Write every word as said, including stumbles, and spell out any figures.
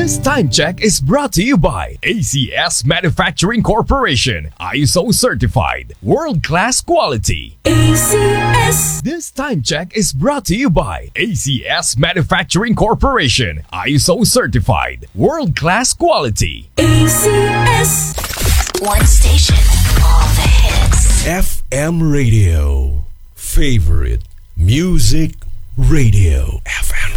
This time check is brought to you by A C S Manufacturing Corporation, I S O certified, world-class quality. A C S. This time check is brought to you by A C S Manufacturing Corporation, I S O certified, world-class quality. A C S. One station, all the hits. F M Radio. Favorite Music Radio. F M